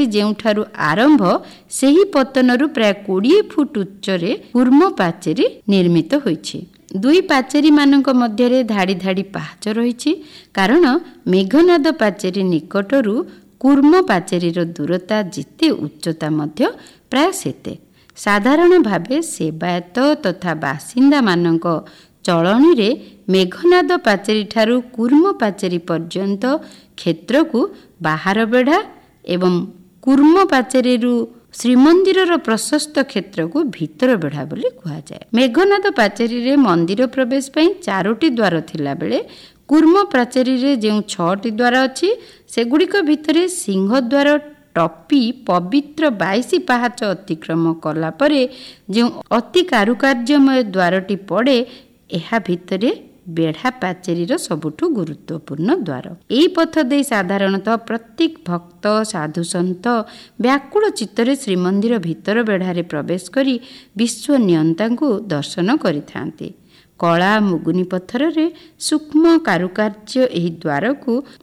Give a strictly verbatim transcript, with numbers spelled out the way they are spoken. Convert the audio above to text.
ପାଚେରୀ ଯେଉଁଠାରୁ ଆରମ୍ଭ ସେହି ପତନରୁ ପ୍ରାୟ କୋଡ଼ିଏ ଫୁଟ ଉଚ୍ଚରେ କୁର୍ମ ପାଚେରୀ ନିର୍ମିତ ହୋଇଛି। ଦୁଇ ପାଚେରୀ ମାନଙ୍କ ମଧ୍ୟରେ ଧାଡ଼ି ଧାଡ଼ି ପାହାଚ ରହିଛି, କାରଣ ମେଘନାଦ ପାଚେରୀ ନିକଟରୁ କୁର୍ମ ପାଚେରୀର ଦୂରତା ଯେତେ ଉଚ୍ଚତା ମଧ୍ୟ ପ୍ରାୟ ସେତେ। ସାଧାରଣ ଭାବେ ସେବାୟତ ତଥା ବାସିନ୍ଦାମାନଙ୍କ ଚଳଣିରେ ମେଘନାଦ ପାଚେରୀ ଠାରୁ କୁର୍ମ ପାଚେରୀ ପର୍ଯ୍ୟନ୍ତ କ୍ଷେତ୍ରକୁ ବାହାର ବେଢ଼ା ଏବଂ କୁର୍ମ ପାଚେରୀରୁ ଶ୍ରୀମନ୍ଦିରର ପ୍ରଶସ୍ତ କ୍ଷେତ୍ରକୁ ଭିତର ବେଢ଼ା ବୋଲି କୁହାଯାଏ। ମେଘନାଦ ପାଚେରୀରେ ମନ୍ଦିର ପ୍ରବେଶ ପାଇଁ ଚାରୋଟି ଦ୍ୱାର ଥିଲାବେଳେ କୁର୍ମ ପାଚେରୀରେ ଯେଉଁ ଛଅଟି ଦ୍ୱାର ଅଛି ସେଗୁଡ଼ିକ ଭିତରେ ସିଂହଦ୍ୱାର ଟପି ପବିତ୍ର ବାଇଶି ପାହାଚ ଅତିକ୍ରମ କଲା ପରେ ଯେଉଁ ଅତି କାରୁକାର୍ଯ୍ୟମୟ ଦ୍ୱାରଟି ପଡ଼େ, ଏହା ଭିତରେ ବେଢ଼ା ପାଚେରୀର ସବୁଠୁ ଗୁରୁତ୍ୱପୂର୍ଣ୍ଣ ଦ୍ୱାର। ଏହି ପଥ ଦେଇ ସାଧାରଣତଃ ପ୍ରତ୍ୟେକ ଭକ୍ତ ସାଧୁସନ୍ଥ ବ୍ୟାକୁଳ ଚିତ୍ତରେ ଶ୍ରୀମନ୍ଦିର ଭିତର ବେଢ଼ାରେ ପ୍ରବେଶ କରି ବିଶ୍ୱ ନିୟନ୍ତାଙ୍କୁ ଦର୍ଶନ କରିଥାନ୍ତି। କଳା ମୁଗୁନି ପଥରରେ ସୂକ୍ଷ୍ମ କାରୁକାର୍ଯ୍ୟ ଏହି ଦ୍ୱାରକୁ